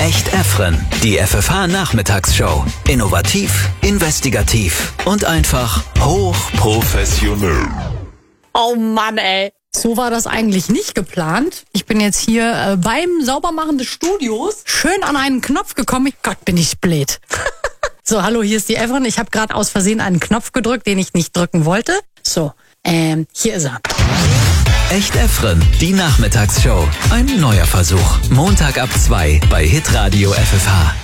Echt Efren, die FFH-Nachmittagsshow. Innovativ, investigativ und einfach hochprofessionell. Oh Mann, ey. So war das eigentlich nicht geplant. Ich bin jetzt hier beim Saubermachen des Studios schön an einen Knopf gekommen. Gott, bin ich blöd. So, hallo, hier ist die Efren. Ich habe gerade aus Versehen einen Knopf gedrückt, den ich nicht drücken wollte. So, hier ist er. Echt Efren, die Nachmittagsshow. Ein neuer Versuch. Montag ab 2 bei Hitradio FFH.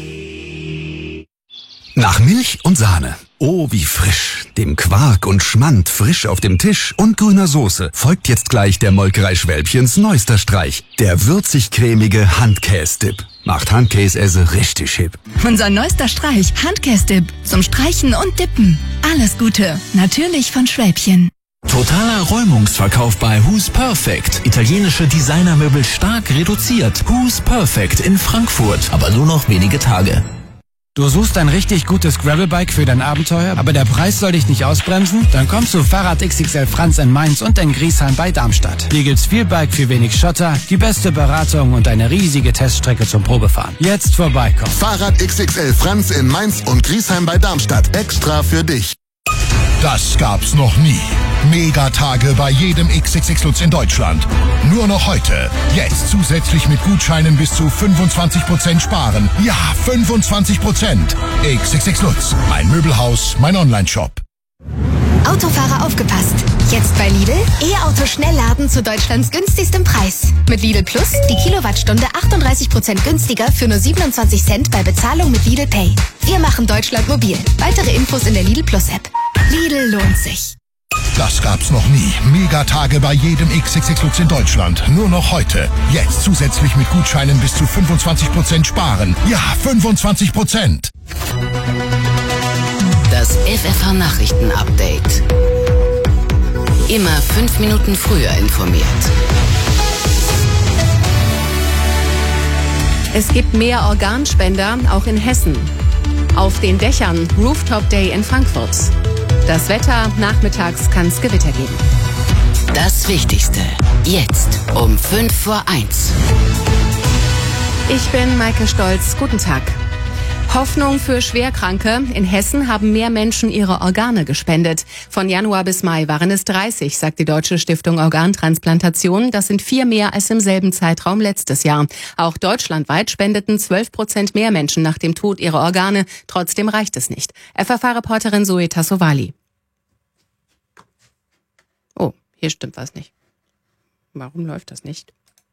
Nach Milch und Sahne. Oh, wie frisch. Dem Quark und Schmand frisch auf dem Tisch und grüner Soße folgt jetzt gleich der Molkerei Schwälbchens neuester Streich. Der würzig-cremige Handkäse-Dip. Macht Handkäse richtig hip. Unser neuester Streich, Handkäse-Dip. Zum Streichen und Dippen. Alles Gute. Natürlich von Schwälbchen. Totaler Räumungsverkauf bei Who's Perfect. Italienische Designermöbel stark reduziert. Who's Perfect in Frankfurt. Aber nur noch wenige Tage. Du suchst ein richtig gutes Gravelbike für dein Abenteuer, aber der Preis soll dich nicht ausbremsen? Dann kommst du Fahrrad XXL Franz in Mainz und in Griesheim bei Darmstadt. Hier gibt's viel Bike für wenig Schotter, die beste Beratung und eine riesige Teststrecke zum Probefahren. Jetzt vorbeikommen. Fahrrad XXL Franz in Mainz und Griesheim bei Darmstadt. Extra für dich. Das gab's noch nie. Megatage bei jedem XXX Lutz in Deutschland. Nur noch heute. Jetzt zusätzlich mit Gutscheinen bis zu 25% sparen. Ja, 25%. XXX Lutz. Mein Möbelhaus, mein Onlineshop. Autofahrer aufgepasst. Jetzt bei Lidl E-Auto-Schnellladen zu Deutschlands günstigstem Preis. Mit Lidl Plus die Kilowattstunde 38% günstiger für nur 27 Cent bei Bezahlung mit Lidl Pay. Wir machen Deutschland mobil. Weitere Infos in der Lidl Plus App. Lidl lohnt sich. Das gab's noch nie. Megatage bei jedem XXX Lutz in Deutschland. Nur noch heute. Jetzt zusätzlich mit Gutscheinen bis zu 25% sparen. Ja, 25%. Das FFH-Nachrichten-Update. Immer 5 Minuten früher informiert. Es gibt mehr Organspender, auch in Hessen. Auf den Dächern Rooftop Day in Frankfurt. Das Wetter, nachmittags kann es Gewitter geben. Das Wichtigste, jetzt um 1:05. Ich bin Maike Stolz, guten Tag. Hoffnung für Schwerkranke. In Hessen haben mehr Menschen ihre Organe gespendet. Von Januar bis Mai waren es 30, sagt die Deutsche Stiftung Organtransplantation. Das sind 4 mehr als im selben Zeitraum letztes Jahr. Auch deutschlandweit spendeten 12% mehr Menschen nach dem Tod ihre Organe. Trotzdem reicht es nicht. FFH-Reporterin Zoe Tassovali. Oh, hier stimmt was nicht. Warum läuft das nicht?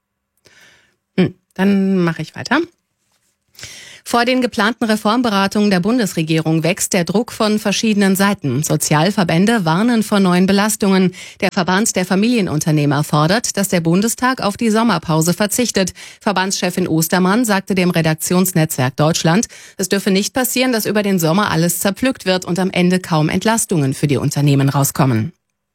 Dann mache ich weiter. Vor den geplanten Reformberatungen der Bundesregierung wächst der Druck von verschiedenen Seiten. Sozialverbände warnen vor neuen Belastungen. Der Verband der Familienunternehmer fordert, dass der Bundestag auf die Sommerpause verzichtet. Verbandschefin Ostermann sagte dem Redaktionsnetzwerk Deutschland, es dürfe nicht passieren, dass über den Sommer alles zerpflückt wird und am Ende kaum Entlastungen für die Unternehmen rauskommen.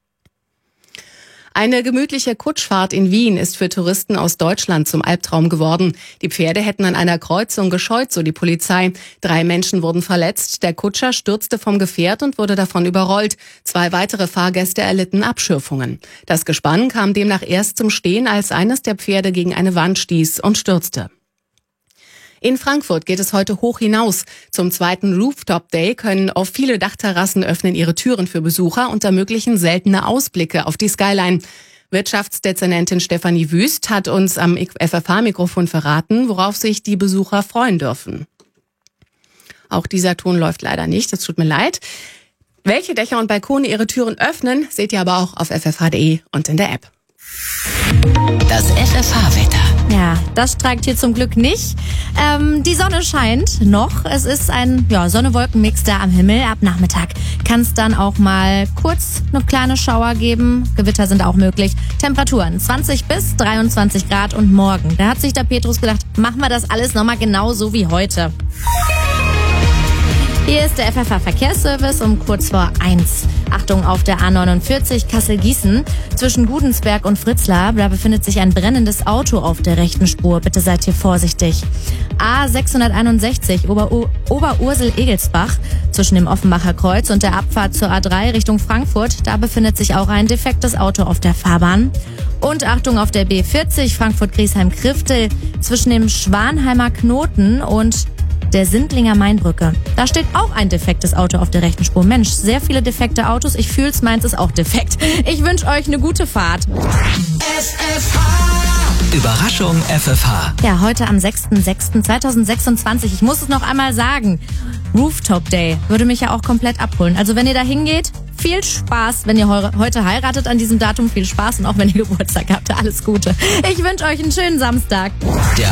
Eine gemütliche Kutschfahrt in Wien ist für Touristen aus Deutschland zum Albtraum geworden. Die Pferde hätten an einer Kreuzung gescheut, so die Polizei. 3 Menschen wurden verletzt. Der Kutscher stürzte vom Gefährt und wurde davon überrollt. 2 weitere Fahrgäste erlitten Abschürfungen. Das Gespann kam demnach erst zum Stehen, als eines der Pferde gegen eine Wand stieß und stürzte. In Frankfurt geht es heute hoch hinaus. Zum 2. Rooftop Day können auf viele Dachterrassen öffnen ihre Türen für Besucher und ermöglichen seltene Ausblicke auf die Skyline. Wirtschaftsdezernentin Stefanie Wüst hat uns am FFH-Mikrofon verraten, worauf sich die Besucher freuen dürfen. Auch dieser Ton läuft leider nicht, das tut mir leid. Welche Dächer und Balkone ihre Türen öffnen, seht ihr aber auch auf ffh.de und in der App. Das FFH-Wetter. Ja, das streikt hier zum Glück nicht. Die Sonne scheint noch. Es ist ein Sonne-Wolken-Mix da am Himmel. Ab Nachmittag kann es dann auch mal kurz eine kleine Schauer geben. Gewitter sind auch möglich. Temperaturen 20 bis 23 Grad und morgen. Da hat sich der Petrus gedacht, machen wir das alles nochmal genauso wie heute. Hier ist der FFH-Verkehrsservice um kurz vor 1. Achtung auf der A49 Kassel-Gießen. Zwischen Gudensberg und Fritzlar, da befindet sich ein brennendes Auto auf der rechten Spur. Bitte seid hier vorsichtig. A661 Oberursel-Egelsbach. Zwischen dem Offenbacher Kreuz und der Abfahrt zur A3 Richtung Frankfurt. Da befindet sich auch ein defektes Auto auf der Fahrbahn. Und Achtung auf der B40 Frankfurt-Griesheim-Kriftel. Zwischen dem Schwanheimer Knoten und der Sindlinger Mainbrücke. Da steht auch ein defektes Auto auf der rechten Spur. Mensch, sehr viele defekte Autos. Ich fühl's, meins ist auch defekt. Ich wünsche euch eine gute Fahrt. Überraschung FFH. Ja, heute am 6.6.2026. Ich muss es noch einmal sagen. Rooftop Day würde mich ja auch komplett abholen. Also wenn ihr da hingeht, viel Spaß. Wenn ihr heute heiratet an diesem Datum, viel Spaß. Und auch wenn ihr Geburtstag habt, alles Gute. Ich wünsche euch einen schönen Samstag.